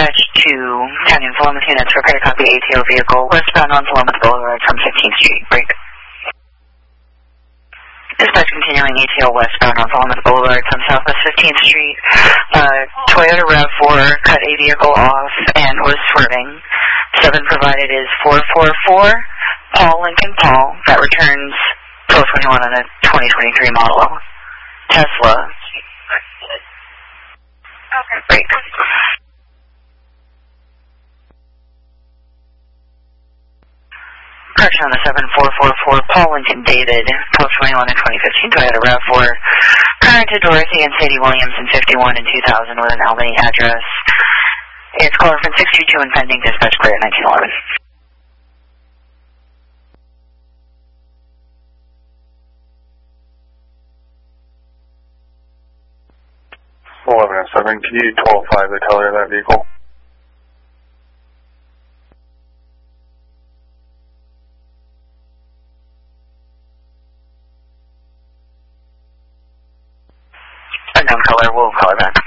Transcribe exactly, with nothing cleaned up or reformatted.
Dispatch to Canyon Philomath units, repair to copy A T O vehicle westbound on Philomath Boulevard from fifteenth Street. Break. Dispatch continuing A T O westbound on Philomath Boulevard from Southwest fifteenth Street. Uh, Toyota RAV four cut a vehicle off and was swerving. seven provided is four four four, Paul Lincoln Paul. That returns twelve twenty-one on a twenty twenty-three model Tesla. Okay. Break. Correction on the seven four four four, Paul Lincoln David, twelve twenty-one and twenty fifteen Toyota RAV four. Current to Dorothy and Sadie Williams in fifty-one and two thousand with an Albany address. It's caller from six two two and pending, dispatch clear at nineteen eleven. eleven and seven, can you twelve five the teller of that vehicle? Unknown color, we'll call it back.